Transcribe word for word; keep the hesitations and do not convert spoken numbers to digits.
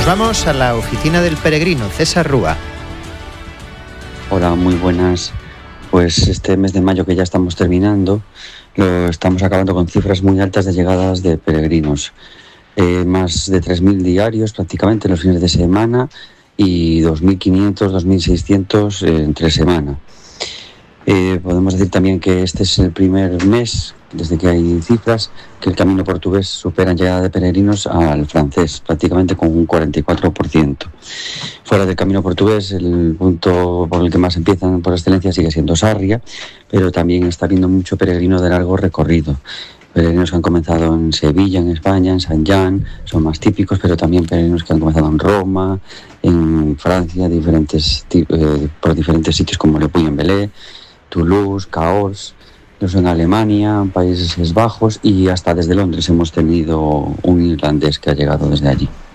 vamos a la oficina del peregrino, César Rúa. Hola, muy buenas. Pues este mes de mayo que ya estamos terminando, lo estamos acabando con cifras muy altas de llegadas de peregrinos. Eh, más de tres mil diarios prácticamente en los fines de semana y dos mil quinientos, dos mil seiscientos eh, entre semana. Eh, podemos decir también que este es el primer mes, desde que hay cifras, que el camino portugués supera en llegada de peregrinos al francés, prácticamente con un cuarenta y cuatro por ciento. Fuera del camino portugués, el punto por el que más empiezan por excelencia sigue siendo Sarria, pero también está habiendo mucho peregrino de largo recorrido. Peregrinos que han comenzado en Sevilla, en España, en San Jan, son más típicos, pero también peregrinos que han comenzado en Roma, en Francia, diferentes, eh, por diferentes sitios como Le Puy-en-Velay, Toulouse, Cahors, incluso en Alemania, Países Bajos y hasta desde Londres hemos tenido un irlandés que ha llegado desde allí.